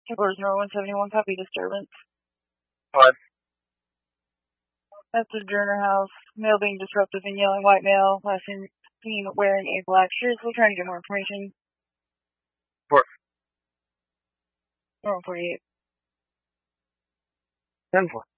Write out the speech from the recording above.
Headquarters number 171, copy disturbance. What? That's the Journer house. Male being disruptive and yelling, white male. Last seen wearing a black shirt. We're trying to get more information. 4. 148. 10-4.